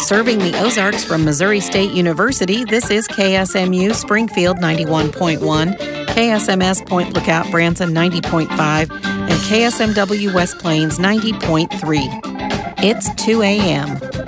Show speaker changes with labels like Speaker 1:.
Speaker 1: Serving the Ozarks from Missouri State University, this is KSMU Springfield 91.1, KSMS Point Lookout Branson 90.5, and KSMW West Plains 90.3. It's 2 a.m.